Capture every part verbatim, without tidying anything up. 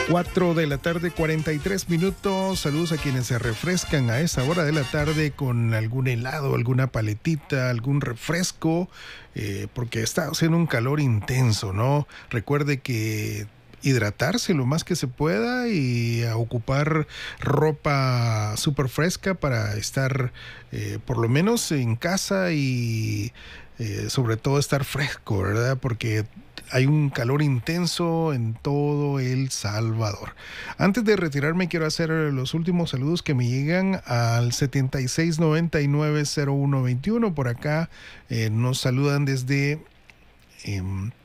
cuatro de la tarde, cuarenta y tres minutos. Saludos a quienes se refrescan a esa hora de la tarde con algún helado, alguna paletita, algún refresco, eh, porque está haciendo un calor intenso, ¿no? Recuerde que hidratarse lo más que se pueda y a ocupar ropa súper fresca para estar eh, por lo menos en casa y eh, sobre todo estar fresco, ¿verdad? Porque hay un calor intenso en todo El Salvador. Antes de retirarme, quiero hacer los últimos saludos que me llegan al setenta y seis noventa y nueve cero uno veintiuno. Por acá eh, nos saludan desde eh,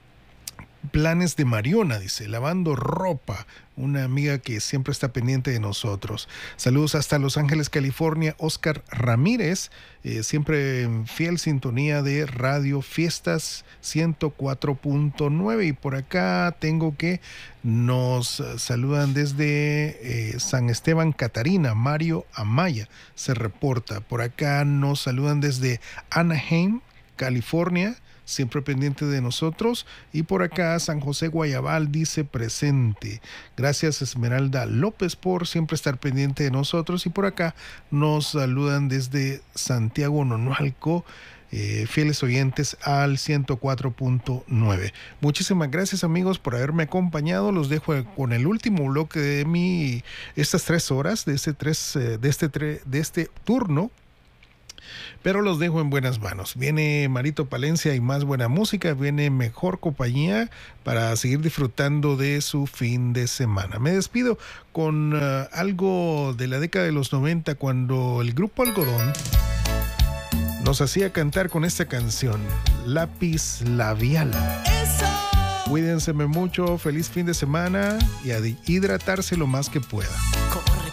Planes de Mariona, dice, lavando ropa. Una amiga que siempre está pendiente de nosotros. Saludos hasta Los Ángeles, California. Oscar Ramírez, eh, siempre en fiel sintonía de Radio Fiestas ciento cuatro punto nueve. Y por acá tengo que nos saludan desde eh, San Esteban, Catarina. Mario Amaya se reporta. Por acá nos saludan desde Anaheim, California, siempre pendiente de nosotros. Y por acá San José Guayabal dice presente. Gracias Esmeralda López por siempre estar pendiente de nosotros. Y por acá nos saludan desde Santiago Nonualco, eh, fieles oyentes al ciento cuatro punto nueve. Muchísimas gracias amigos por haberme acompañado. Los dejo con el último bloque de mi estas tres horas de este tres de este tre, de este turno. Pero los dejo en buenas manos. Viene Marito Palencia y más buena música. Viene mejor compañía para seguir disfrutando de su fin de semana. Me despido con uh, algo de la década de los noventa, cuando el grupo Algodón nos hacía cantar con esta canción, Lápiz Labial. ¡Eso! Cuídense mucho, feliz fin de semana y a hidratarse lo más que pueda.